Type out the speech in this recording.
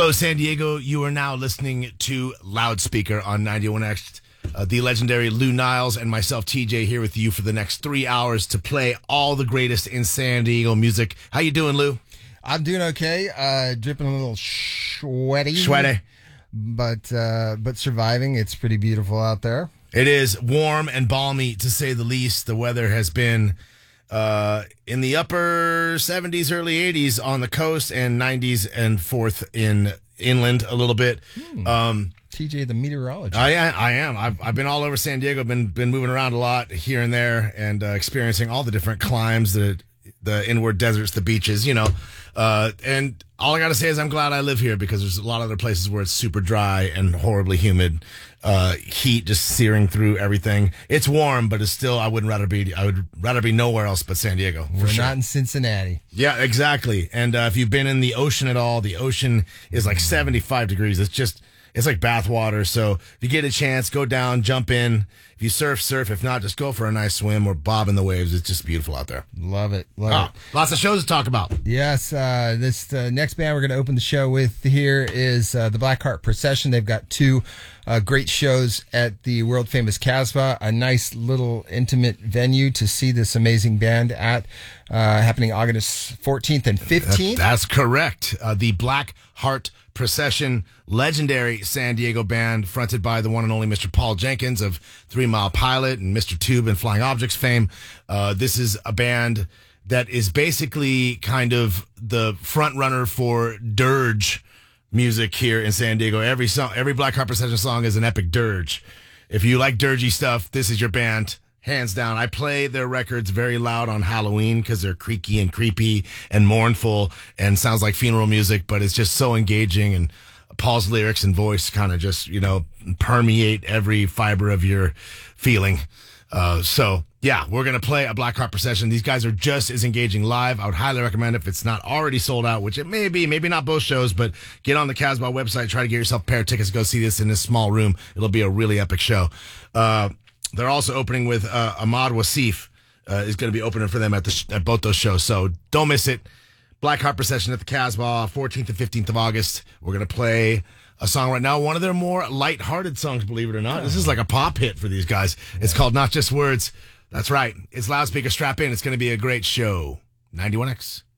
Hello, San Diego. You are now listening to Loudspeaker on 91X. The legendary Lou Niles and myself, TJ, here with you for the next 3 hours to play all the greatest in San Diego music. How you doing, Lou? I'm doing okay. Dripping a little sweaty. But surviving. It's pretty beautiful out there. It is warm and balmy, to say the least. The weather has been in the upper 70s, early 80s on the coast, and 90s and forth in inland a little bit. TJ, the meteorologist. I am. I've been all over San Diego. Been moving around a lot here and there, and experiencing all the different climes, the inward deserts, the beaches, you know. And all I got to say is I'm glad I live here, because there's a lot of other places where it's super dry and horribly humid. Heat just searing through everything. It's warm, but it's still, I would rather be nowhere else but San Diego. We're not in Cincinnati. Yeah, exactly. And if you've been in the ocean at all, the ocean is like 75 degrees. It's like bath water. So if you get a chance, go down, jump in. If you surf. If not, just go for a nice swim or bob in the waves. It's just beautiful out there. Love it. Lots of shows to talk about. Yes. This next band we're going to open the show with here is the Black Heart Procession. They've got two great shows at the world famous Casbah, a nice little intimate venue to see this amazing band at, happening August 14th and 15th. That's correct. The Black Heart Procession, legendary San Diego band fronted by the one and only Mr. Paul Jenkins of 3 Mile Pilot and Mr. Tube and Flying Objects fame. This is a band that is basically kind of the front runner for dirge music here in San Diego. Every Black Heart Procession song is an epic dirge. If you like dirgy stuff, this is your band. Hands down. I play their records very loud on Halloween because they're creaky and creepy and mournful and sounds like funeral music, but it's just so engaging, and Paul's lyrics and voice kind of just, permeate every fiber of your feeling. So yeah, we're going to play a Black Heart Procession. These guys are just as engaging live. I would highly recommend, if it's not already sold out, which it may be, maybe not both shows, but get on the Casbah website, try to get yourself a pair of tickets, go see this in this small room. It'll be a really epic show. They're also opening with Ahmad Wasif is going to be opening for them at both those shows. So don't miss it. Black Heart Procession at the Casbah, 14th and 15th of August. We're going to play a song right now, one of their more lighthearted songs, believe it or not. This is like a pop hit for these guys. It's called Not Just Words. That's right. It's Loudspeaker. Strap in. It's going to be a great show. 91X.